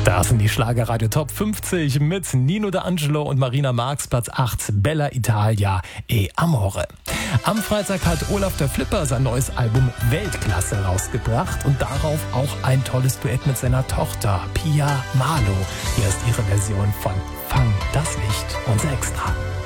Da sind die Schlagerradio Top 50 mit Nino D'Angelo und Marina Marx, Platz 8, Bella Italia e Amore. Am Freitag hat Olaf der Flipper sein neues Album Weltklasse rausgebracht und darauf auch ein tolles Duett mit seiner Tochter Pia Malo. Hier ist ihre Version von Fang das Licht, unser Extra.